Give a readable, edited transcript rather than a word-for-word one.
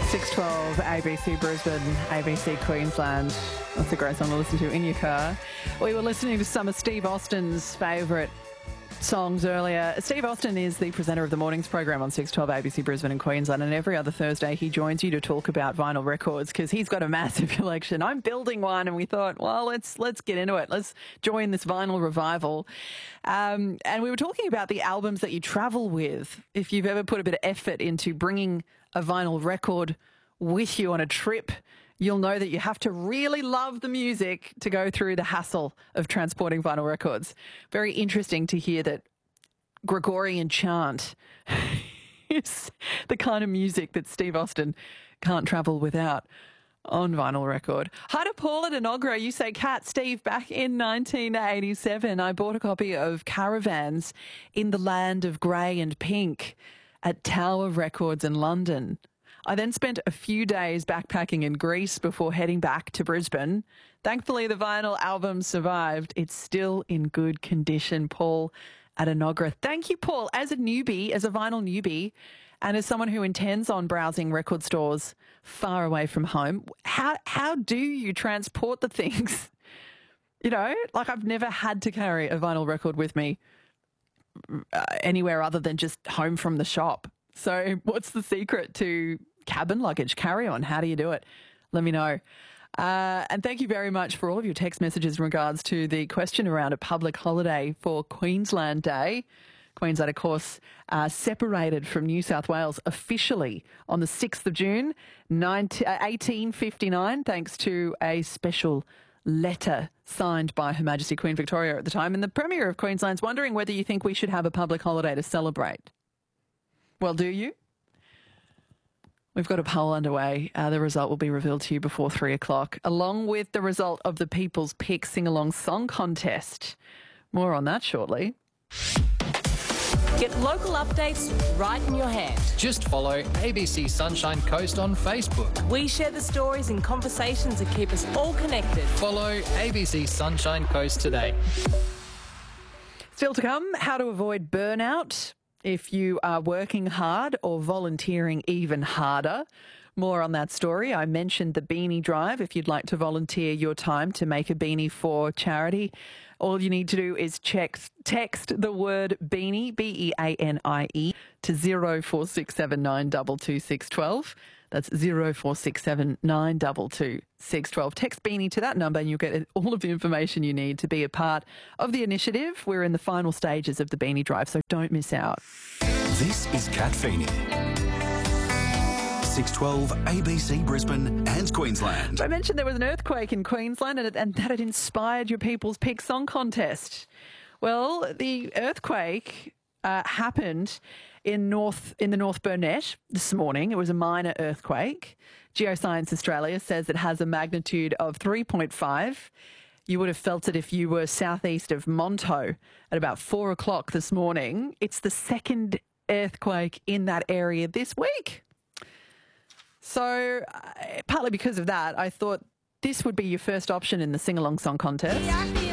612 ABC Brisbane, ABC Queensland. That's a great song to listen to in your car. We were listening to some of Steve Austin's favourite songs earlier. Steve Austin is the presenter of the mornings program on 612 ABC Brisbane and Queensland, and every other Thursday he joins you to talk about vinyl records because he's got a massive collection. I'm building one, and we thought, well, let's get into it. Let's join this vinyl revival. And we were talking about the albums that you travel with. If you've ever put a bit of effort into bringing a vinyl record with you on a trip, you'll know that you have to really love the music to go through the hassle of transporting vinyl records. Very interesting to hear that Gregorian chant is the kind of music that Steve Austin can't travel without on vinyl record. Hi to Paul at Enoggera. You say, Kat, Steve, back in 1987, I bought a copy of Caravans in the Land of Grey and Pink at Tower Records in London. I then spent a few days backpacking in Greece before heading back to Brisbane. Thankfully, the vinyl album survived. It's still in good condition, Paul at Enoggera. Thank you, Paul. As a newbie, as a vinyl newbie, and as someone who intends on browsing record stores far away from home, how do you transport the things? You know, like I've never had to carry a vinyl record with me anywhere other than just home from the shop. So what's the secret to cabin luggage carry-on? How do you do it? Let me know. And thank you very much for all of your text messages in regards to the question around a public holiday for Queensland Day. Queensland, of course, separated from New South Wales officially on the 6th of June, 1859, thanks to a special letter signed by Her Majesty Queen Victoria at the time. And the Premier of Queensland's wondering whether you think we should have a public holiday to celebrate. Well, do you? We've got a poll underway. The result will be revealed to you before 3 o'clock, along with the result of the People's Pick Sing-Along Song Contest. More on that shortly. Get local updates right in your hand. Just follow ABC Sunshine Coast on Facebook. We share the stories and conversations that keep us all connected. Follow ABC Sunshine Coast today. Still to come, how to avoid burnout if you are working hard or volunteering even harder. More on that story. I mentioned the Beanie Drive. If you'd like to volunteer your time to make a beanie for charity, all you need to do is text the word beanie, BEANIE, to 0467 That's 0467 Text beanie to that number and you'll get all of the information you need to be a part of the initiative. We're in the final stages of the Beanie Drive, so don't miss out. This is Kat Feeney. 612 ABC Brisbane and Queensland. I mentioned there was an earthquake in Queensland and that had inspired your People's Pick Song Contest. Well, the earthquake happened in the North Burnett this morning. It was a minor earthquake. Geoscience Australia says it has a magnitude of 3.5. You would have felt it if you were southeast of Monto at about 4 o'clock this morning. It's the second earthquake in that area this week. So partly because of that, I thought this would be your first option in the sing-along song contest.